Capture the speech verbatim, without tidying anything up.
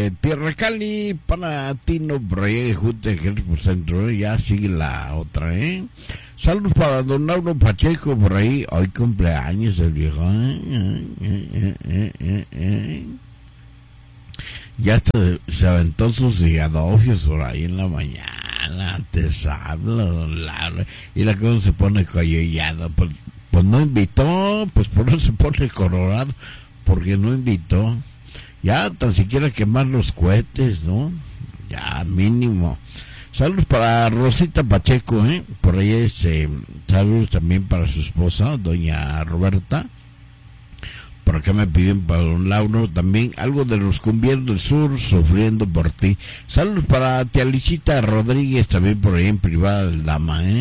de Tierra Cali, Panatino, por ahí, Junta por Centro, ¿eh? Ya sigue la otra, ¿eh? Saludos para don Lauro Pacheco, por ahí, hoy cumpleaños el viejo, ¿eh? Eh, eh, eh, eh. Ya se, se aventó sus higadofios por ahí en la mañana, te hablo, don Lauro, y la cosa se pone coyollada, pues, pues no invitó, pues por eso se pone colorado, porque no invitó. Ya tan siquiera quemar los cohetes, ¿no? Ya mínimo. Saludos para Rosita Pacheco, ¿eh? Por ahí este, saludos también para su esposa, doña Roberta. Por acá me piden para don Lauro también algo de los cumbieros del sur, sufriendo por ti. Saludos para tía Lichita Rodríguez, también por ahí en privada del Dama, ¿eh?